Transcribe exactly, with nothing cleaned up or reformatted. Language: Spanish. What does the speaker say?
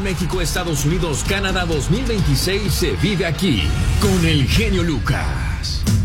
México, Estados Unidos, Canadá dos mil veintiséis se vive aquí con el genio Lucas.